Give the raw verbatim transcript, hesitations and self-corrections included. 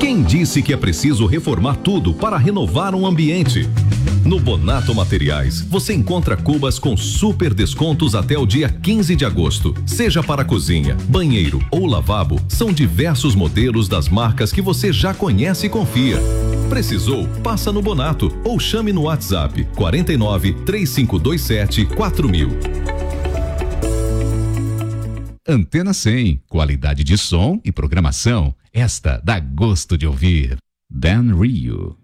Quem disse que é preciso reformar tudo para renovar um ambiente? No Bonato Materiais, você encontra cubas com super descontos até o dia quinze de agosto. Seja para cozinha, banheiro ou lavabo, são diversos modelos das marcas que você já conhece e confia. Precisou? Passa no Bonato ou chame no WhatsApp quarenta e nove, três cinco dois sete, quatro mil. Antena cem, qualidade de som e programação. Esta dá gosto de ouvir. Dan Rio.